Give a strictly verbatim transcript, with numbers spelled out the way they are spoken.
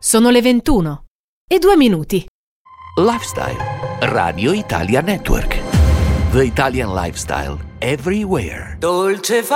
Sono le ventuno e due minuti. Lifestyle. Radio Italia Network. The Italian Lifestyle. Everywhere. Dolce